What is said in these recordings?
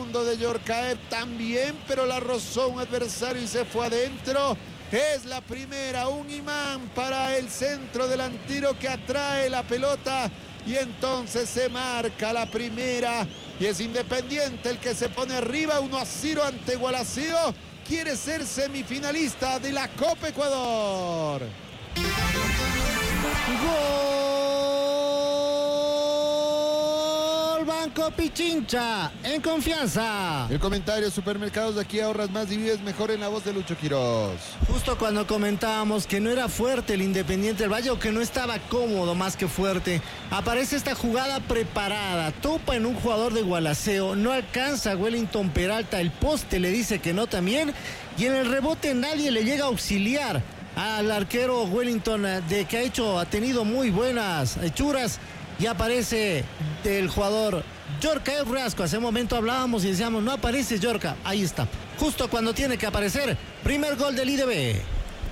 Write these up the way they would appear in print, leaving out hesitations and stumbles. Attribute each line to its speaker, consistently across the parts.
Speaker 1: fondo de Yorcaev también, pero la rozó un adversario y se fue adentro. Es la primera, un imán para el centro delantero que atrae la pelota y entonces se marca la primera y es Independiente el que se pone arriba 1-0 ante Gualaceo. Quiere ser semifinalista de la Copa Ecuador.
Speaker 2: ¡Gol! Banco Pichincha, en confianza.
Speaker 1: El comentario: Supermercados de aquí ahorras más y vives mejor, en la voz de Lucho Quiroz.
Speaker 2: Justo cuando comentábamos que no era fuerte el Independiente del Valle, o que no estaba cómodo más que fuerte, aparece esta jugada preparada, topa en un jugador de Gualaceo, no alcanza a Wellington Peralta, el poste le dice que no también, y en el rebote nadie le llega a auxiliar al arquero Wellington, ha tenido muy buenas hechuras, y aparece el jugador Yorca Rasco. Hace un momento hablábamos y decíamos, no aparece Yorca, ahí está, justo cuando tiene que aparecer. Primer gol del IDB.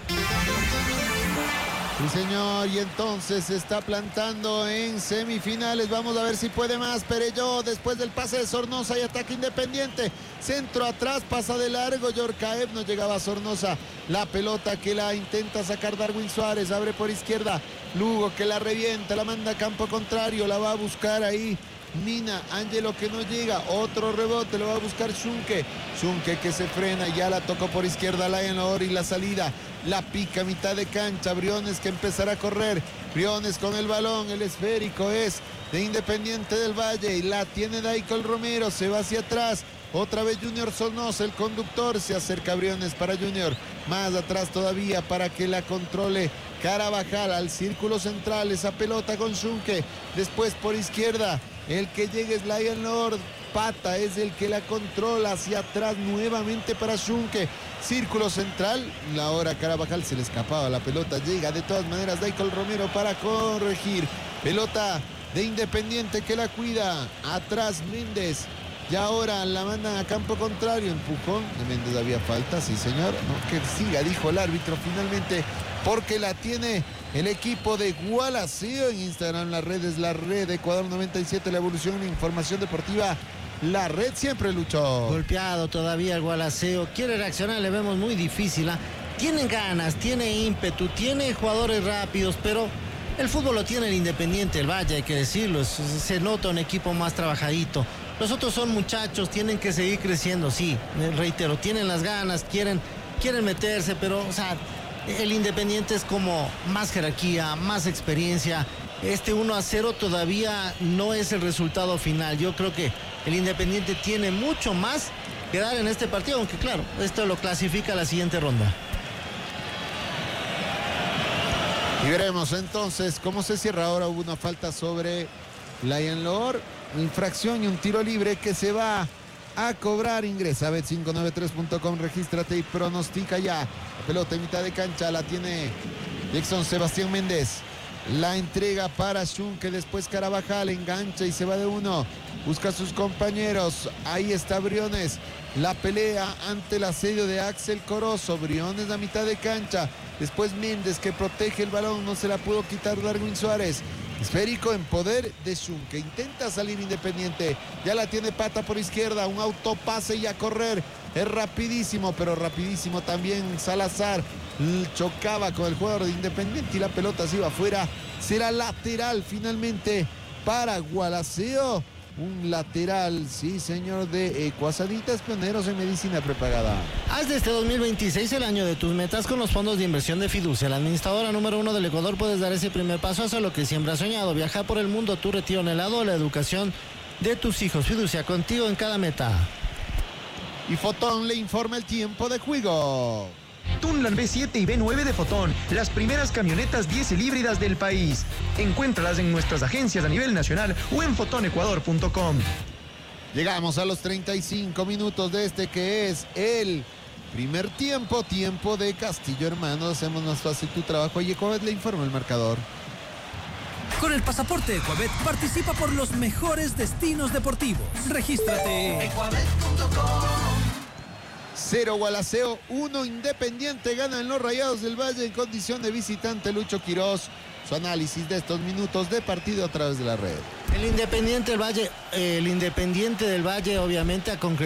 Speaker 1: Sí, señor, y entonces se está plantando en semifinales. Vamos a ver si puede más. Perelló, después del pase de Sornosa y ataque Independiente. Centro atrás, pasa de largo. Yorcaev, no llegaba a Sornosa. La pelota que la intenta sacar Darwin Suárez. Abre por izquierda. Lugo que la revienta, la manda a campo contrario. La va a buscar ahí Mina. Ángelo que no llega. Otro rebote, lo va a buscar Schunke. Schunke que se frena, ya la tocó por izquierda Lion Lord y la salida. La pica a mitad de cancha, Briones que empezará a correr, Briones con el balón, el esférico es de Independiente del Valle y la tiene Daicol Romero, se va hacia atrás, otra vez Junior Sornosa, el conductor, se acerca Briones para Junior, más atrás todavía para que la controle Carabajal al círculo central, esa pelota con Schunke, después por izquierda, el que llega es Lion Lord, Pata es el que la controla hacia atrás nuevamente para Schunke, círculo central, la hora Carabajal se le escapaba la pelota, llega de todas maneras Daicol Romero para corregir, pelota de Independiente que la cuida, atrás Méndez, y ahora la mandan a campo contrario, empujón de Méndez, había falta, sí señor, no, que siga, dijo el árbitro finalmente, porque la tiene el equipo de Gualaceo. En Instagram, las redes, la red Ecuador 97, la evolución, la información deportiva, la red siempre luchó.
Speaker 2: Golpeado todavía el Gualaceo, quiere reaccionar, le vemos muy difícil, ¿eh? Tiene ganas, tiene ímpetu, tiene jugadores rápidos, pero el fútbol lo tiene el Independiente del Valle, hay que decirlo, se nota un equipo más trabajadito. Los otros son muchachos, tienen que seguir creciendo, sí, reitero, tienen las ganas, quieren meterse, pero, o sea, el Independiente es como más jerarquía, más experiencia. Este 1-0 todavía no es el resultado final. Yo creo que el Independiente tiene mucho más que dar en este partido, aunque claro, esto lo clasifica a la siguiente ronda.
Speaker 1: Y veremos entonces cómo se cierra ahora. Hubo una falta sobre Lion Lord, infracción y un tiro libre que se va a cobrar. Ingresa a bet593.com, regístrate y pronostica ya. La pelota en mitad de cancha la tiene Jackson Sebastián Méndez. La entrega para Schunke, después Carabajal engancha y se va de uno. Busca a sus compañeros. Ahí está Briones. La pelea ante el asedio de Axel Corozo. Briones a mitad de cancha. Después Méndez que protege el balón. No se la pudo quitar Darwin Suárez. Esférico en poder de Schunke. Intenta salir Independiente. Ya la tiene Pata por izquierda. Un autopase y a correr. Es rapidísimo, pero rapidísimo también Salazar. Chocaba con el jugador de Independiente y la pelota se iba afuera. Será lateral finalmente para Gualaceo. Un lateral, sí señor, de Ecuasaditas, pioneros en medicina prepagada.
Speaker 2: Haz de este 2026 el año de tus metas con los fondos de inversión de Fiducia. La administradora número 1 del Ecuador. Puedes dar ese primer paso hacia lo que siempre has soñado. Viajar por el mundo, tu retiro anhelado, la educación de tus hijos. Fiducia, contigo en cada meta.
Speaker 1: Y Fotón le informa el tiempo de juego.
Speaker 3: Tunland B7 y B9 de Fotón, las primeras camionetas diésel híbridas del país. Encuéntralas en nuestras agencias a nivel nacional o en fotonecuador.com.
Speaker 1: Llegamos a los 35 minutos de este que es el primer tiempo de Castillo Hermanos. Hacemos más fácil tu trabajo y Ecuabet le informa el marcador.
Speaker 4: Con el pasaporte Ecuabet participa por los mejores destinos deportivos. Regístrate.
Speaker 5: Ecuabet.com.
Speaker 1: 0 Gualaceo, 1 Independiente, ganan los Rayados del Valle en condición de visitante. Lucho Quiroz, su análisis de estos minutos de partido a través de la red.
Speaker 2: El Independiente del Valle obviamente ha concretado